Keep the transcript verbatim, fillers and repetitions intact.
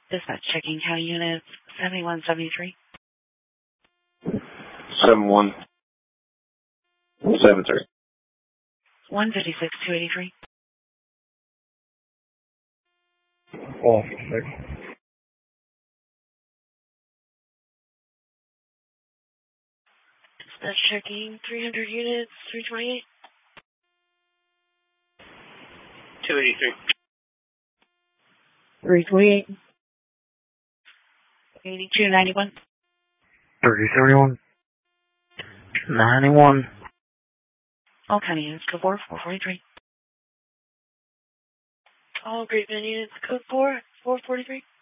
Dispatch checking county units seventy-one seventy-three. seven one seven three. one fifty-six two eighty-three. Oh, Dispatch checking three hundred units, three twenty-eight. two eighty-three. three twenty-eight. eighty-two ninety-one. thirty thirty-one. ninety-one. All county units, code four, four forty-three. All Great Bend units, code four, four forty-three.